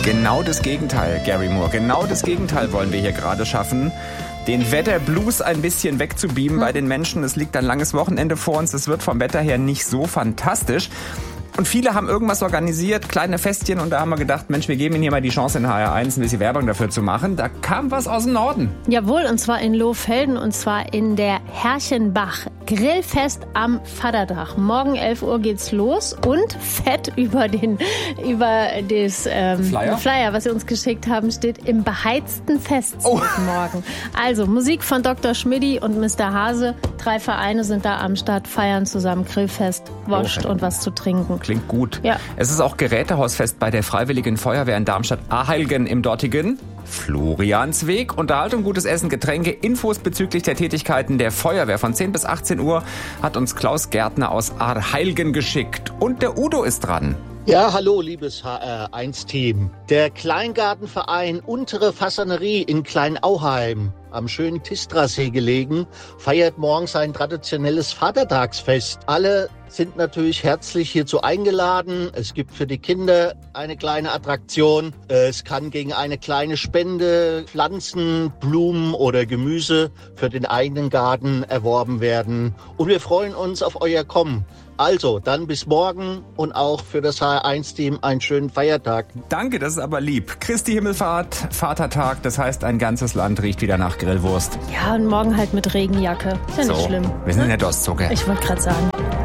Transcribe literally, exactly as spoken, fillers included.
Genau das Gegenteil, Gary Moore. Genau das Gegenteil wollen wir hier gerade schaffen. Den Wetterblues ein bisschen wegzubeamen bei den Menschen. Es liegt ein langes Wochenende vor uns. Es wird vom Wetter her nicht so fantastisch. Und viele haben irgendwas organisiert, kleine Festchen. Und da haben wir gedacht, Mensch, wir geben Ihnen hier mal die Chance in H R eins ein bisschen Werbung dafür zu machen. Da kam was aus dem Norden. Jawohl, und zwar in Lohfelden und zwar in der Herrchenbach. Grillfest am Vatertag. Morgen elf Uhr geht's los und fett über den über das ähm, Flyer? Flyer, was Sie uns geschickt haben, steht im beheizten Festzelt Oh. morgen. Also Musik von Doktor Schmidti und Mister Hase. Drei Vereine sind da am Start, feiern zusammen Grillfest, Wurst Oh. und was zu trinken. Klingt gut. Ja. Es ist auch Gerätehausfest bei der Freiwilligen Feuerwehr in Darmstadt-Aheilgen im dortigen Floriansweg. Unterhaltung, gutes Essen, Getränke, Infos bezüglich der Tätigkeiten der Feuerwehr von zehn bis achtzehn Uhr hat uns Klaus Gärtner aus Aheilgen geschickt. Und der Udo ist dran. Ja, hallo, liebes H R eins Team. Der Kleingartenverein Untere Fassanerie in Kleinauheim, am schönen Tistrasee gelegen, feiert morgen sein traditionelles Vatertagsfest. Alle sind natürlich herzlich hierzu eingeladen. Es gibt für die Kinder eine kleine Attraktion. Es kann gegen eine kleine Spende Pflanzen, Blumen oder Gemüse für den eigenen Garten erworben werden. Und wir freuen uns auf euer Kommen. Also, dann bis morgen und auch für das H R eins Team einen schönen Feiertag. Danke, das ist aber lieb. Christi Himmelfahrt, Vatertag, das heißt, ein ganzes Land riecht wieder nach Grillwurst. Ja, und morgen halt mit Regenjacke. Ist ja nicht So, schlimm. wir sind in der Dostzucker. Ich wollte gerade sagen.